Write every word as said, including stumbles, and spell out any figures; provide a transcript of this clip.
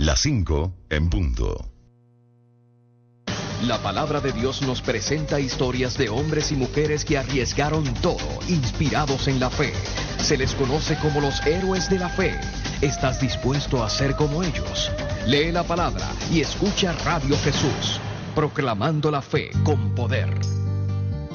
Las cinco en punto. La palabra de Dios nos presenta historias de hombres y mujeres que arriesgaron todo, inspirados en la fe. Se les conoce como los héroes de la fe. ¿Estás dispuesto a ser como ellos? Lee la palabra y escucha Radio Jesús, proclamando la fe con poder.